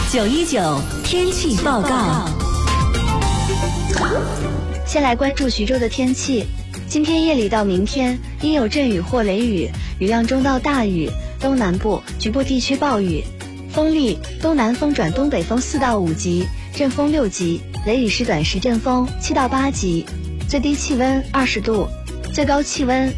919天气报告。 先来关注徐州的天气。今天夜里到明天阴有阵雨或雷雨，雨量中到大雨，东南部局部地区暴雨，风力东南风转东北风4到5级，阵风6级，雷雨时短时阵风7到8级，最低气温20度，最高气温